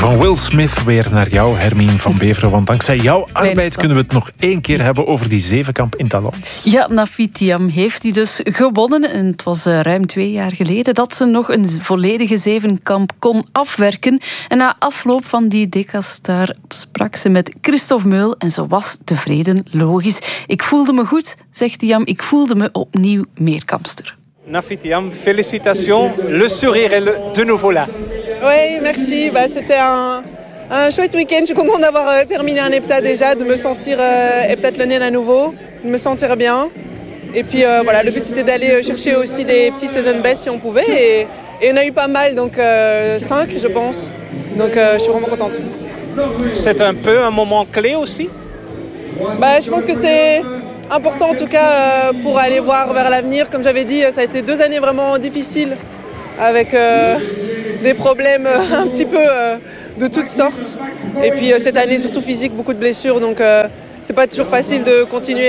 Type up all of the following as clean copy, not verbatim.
Van Will Smith weer naar jou, Hermine van Beveren. Want dankzij jouw arbeid kunnen we het nog 1 keer hebben over die zevenkamp in Talence. Ja, Nafit Thiam heeft die dus gewonnen. En het was ruim 2 jaar geleden dat ze nog een volledige zevenkamp kon afwerken. En na afloop van die Decastar sprak ze met Christophe Meul en ze was tevreden, logisch. Ik voelde me goed, zegt Thiam, ik voelde me opnieuw meerkampster. Nafit Thiam, félicitations, le sourire est de nouveau là. Oui, merci. C'était un chouette week-end. Je suis contente d'avoir terminé un hepta déjà, de me sentir heptathlonienne à nouveau, de me sentir bien. Et puis voilà, le but c'était d'aller chercher aussi des petits season best si on pouvait. Et on a eu pas mal, donc 5 je pense. Donc je suis vraiment contente. C'est un peu un moment clé aussi? Je pense que c'est important en tout cas pour aller voir vers l'avenir. Comme j'avais dit, ça a été 2 années vraiment difficiles avec des problèmes un petit peu de toutes sortes. Et puis cette année surtout physique, beaucoup de blessures. Donc c'est pas toujours facile de continuer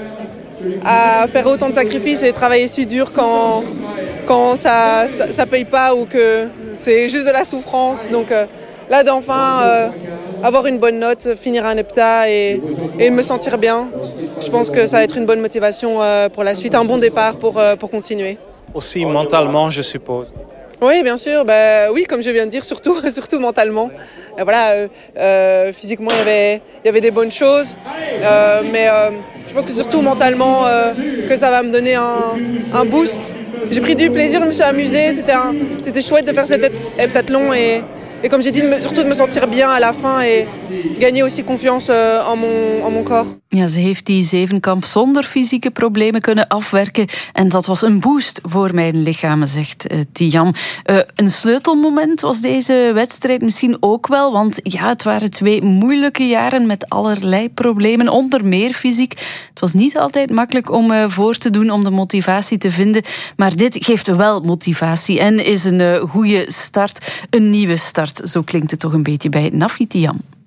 à faire autant de sacrifices et travailler si dur quand ça paye pas ou que c'est juste de la souffrance. Donc là d'enfin avoir une bonne note, finir un hepta et me sentir bien. Je pense que ça va être une bonne motivation pour la suite, un bon départ pour continuer. Aussi mentalement, je suppose. Oui, bien sûr. Oui, comme je viens de dire, surtout mentalement. Physiquement, il y avait des bonnes choses. Mais je pense que surtout mentalement, que ça va me donner un boost. J'ai pris du plaisir, je me suis amusée. C'était chouette de faire cet heptathlon. Et comme j'ai dit, surtout de me sentir bien à la fin et gagner aussi confiance en mon corps. Ja, ze heeft die zevenkamp zonder fysieke problemen kunnen afwerken. En dat was een boost voor mijn lichaam, zegt Thiam. Een sleutelmoment was deze wedstrijd misschien ook wel. Want ja, het waren 2 moeilijke jaren met allerlei problemen. Onder meer fysiek. Het was niet altijd makkelijk om voor te doen, om de motivatie te vinden. Maar dit geeft wel motivatie en is een goede start. Een nieuwe start, zo klinkt het toch een beetje bij Nafit Thiam.